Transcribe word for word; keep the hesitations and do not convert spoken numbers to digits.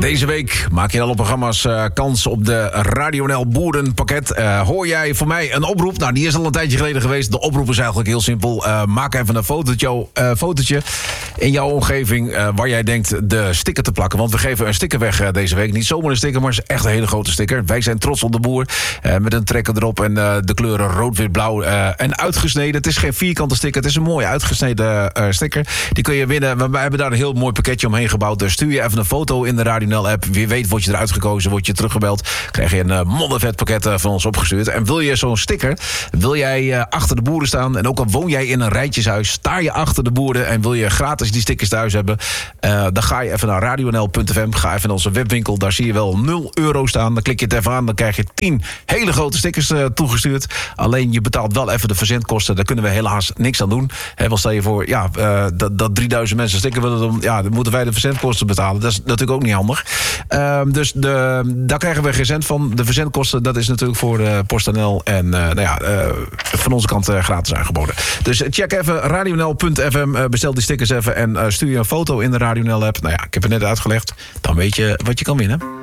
Deze week maak je in alle programma's uh, kans op de Radio N L Boerenpakket. Uh, hoor jij voor mij een oproep? Nou, die is al een tijdje geleden geweest. De oproep is eigenlijk heel simpel. Uh, maak even een fotootje, uh, fotootje in jouw omgeving uh, waar jij denkt de sticker te plakken. Want we geven een sticker weg uh, deze week. Niet zomaar een sticker, maar het is echt een hele grote sticker. Wij zijn trots op de boer. Uh, met een trekker erop en uh, de kleuren rood, wit, blauw uh, en uitgesneden. Het is geen vierkante sticker. Het is een mooie uitgesneden uh, sticker. Die kun je winnen. We hebben daar een heel mooi pakketje omheen gebouwd. Dus stuur je even een foto in de Radio N L app. Wie weet word je eruit gekozen, word je teruggebeld. Krijg je een uh, moddervet pakket uh, van ons opgestuurd. En wil je zo'n sticker, wil jij uh, achter de boeren staan. En ook al woon jij in een rijtjeshuis, sta je achter de boeren en wil je gratis die stickers thuis hebben. Uh, dan ga je even naar radio n l punt f m. Ga even naar onze webwinkel. Daar zie je wel nul euro staan. Dan klik je het even aan. Dan krijg je tien hele grote stickers uh, toegestuurd. Alleen je betaalt wel even de verzendkosten. Daar kunnen we helaas niks aan doen. He, wel stel je voor ja, uh, dat, dat drieduizend mensen sticker willen, dan, ja, dan moeten wij de verzendkosten betalen. Dat is natuurlijk ook niet handig. Uh, dus de, daar krijgen we geen cent van. De verzendkosten, dat is natuurlijk voor uh, PostNL. En uh, nou ja, uh, van onze kant uh, gratis aangeboden. Dus check even radio n l punt f m. Uh, bestel die stickers even en uh, stuur je een foto in de Radio N L app. Nou ja, ik heb het net uitgelegd. Dan weet je wat je kan winnen.